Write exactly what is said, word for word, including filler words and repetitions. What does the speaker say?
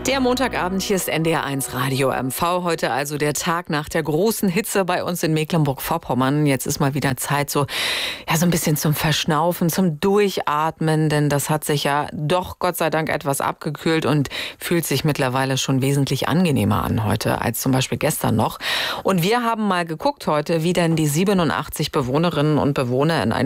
Der Montagabend, hier ist N D R eins Radio M V. Heute also der Tag nach der großen Hitze bei uns in Mecklenburg-Vorpommern. Jetzt ist mal wieder Zeit so, ja, so ein bisschen zum Verschnaufen, zum Durchatmen, denn das hat sich ja doch Gott sei Dank etwas abgekühlt und fühlt sich mittlerweile schon wesentlich angenehmer an heute als zum Beispiel gestern noch. Und wir haben mal geguckt heute, wie denn die siebenundachtzig Bewohnerinnen und Bewohner in einem